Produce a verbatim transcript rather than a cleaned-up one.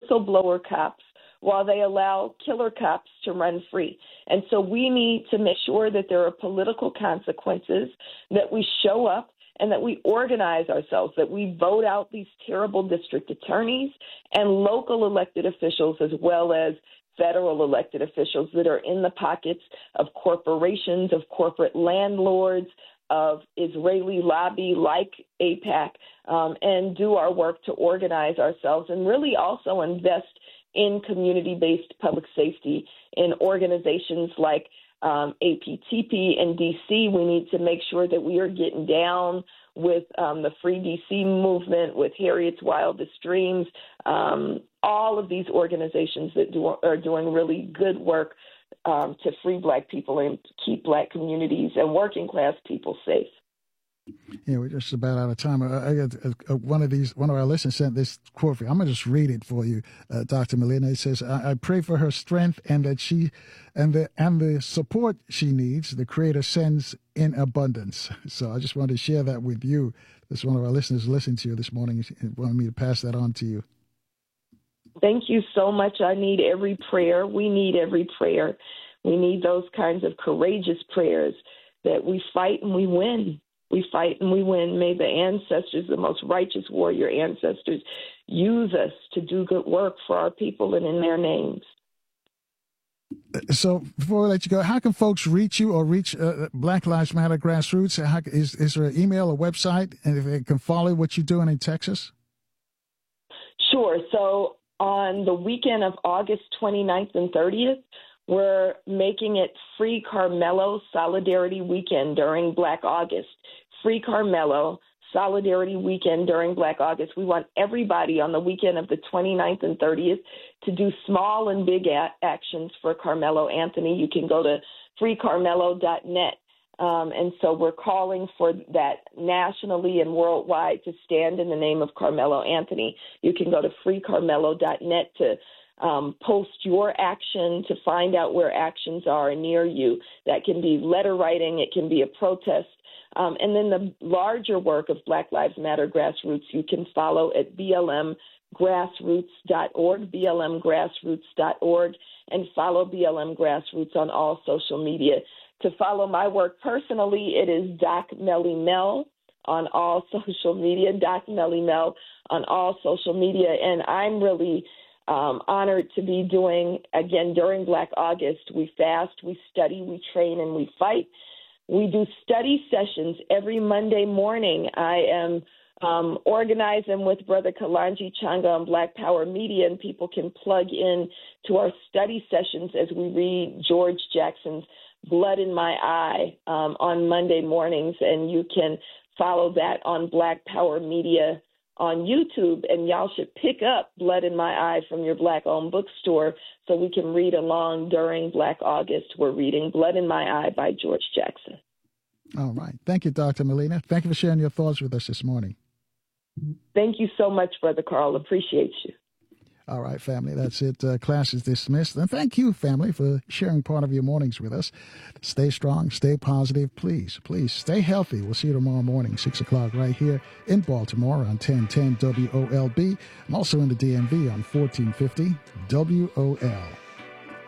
whistleblower cops while they allow killer cops to run free. And so we need to make sure that there are political consequences, that we show up, and that we organize ourselves, that we vote out these terrible district attorneys and local elected officials, as well as federal elected officials that are in the pockets of corporations, of corporate landlords, of Israeli lobby like AIPAC, um, and do our work to organize ourselves and really also invest in community-based public safety in organizations like um, A P T P in D C. We need to make sure that we are getting down with um, the Free D C movement, with Harriet's Wildest Dreams, um, all of these organizations that do, are doing really good work um, to free Black people and keep Black communities and working class people safe. Yeah, we're just about out of time. I got uh, one of these. One of our listeners sent this quote for you. I'm gonna just read it for you, uh, Doctor Molina. It says, I, "I pray for her strength and that she, and the and the support she needs, the Creator sends in abundance." So I just wanted to share that with you. This one of our listeners listening to you this morning wanted me to pass that on to you. Thank you so much. I need every prayer. We need every prayer. We need those kinds of courageous prayers that we fight and we win. We fight and we win. May the ancestors, the most righteous warrior ancestors, use us to do good work for our people and in their names. So before we let you go, how can folks reach you or reach uh, Black Lives Matter Grassroots? How, is, is there an email or website, and if they can follow what you're doing in Texas? Sure. So on the weekend of August twenty-ninth and thirtieth, we're making it Free Carmelo Solidarity Weekend during Black August. Free Carmelo Solidarity Weekend during Black August. We want everybody on the weekend of the twenty-ninth and thirtieth to do small and big a- actions for Carmelo Anthony. You can go to free carmelo dot net. Um, and so we're calling for that nationally and worldwide to stand in the name of Carmelo Anthony. You can go to free carmelo dot net to Um, post your action, to find out where actions are near you. That can be letter writing, it can be a protest. Um, and then the larger work of Black Lives Matter Grassroots, you can follow at b l m grassroots dot org, b l m grassroots dot org, and follow B L M Grassroots on all social media. To follow my work personally, it is Doc Melly Mel on all social media, Doc Melly Mel on all social media. And I'm really Um, honored to be doing, again, during Black August. We fast, we study, we train, and we fight. We do study sessions every Monday morning. I am um, organizing with Brother Kalanji Changa on Black Power Media, and people can plug in to our study sessions as we read George Jackson's Blood in My Eye um, on Monday mornings, and you can follow that on Black Power Media on YouTube, and y'all should pick up Blood in My Eye from your Black-owned bookstore so we can read along during Black August. We're reading Blood in My Eye by George Jackson. All right. Thank you, Doctor Molina. Thank you for sharing your thoughts with us this morning. Thank you so much, Brother Carl. Appreciate you. All right, family, that's it. Uh, class is dismissed. And thank you, family, for sharing part of your mornings with us. Stay strong, stay positive. Please, please stay healthy. We'll see you tomorrow morning, six o'clock, right here in Baltimore on ten ten W O L B. I'm also in the D M V on fourteen fifty W O L.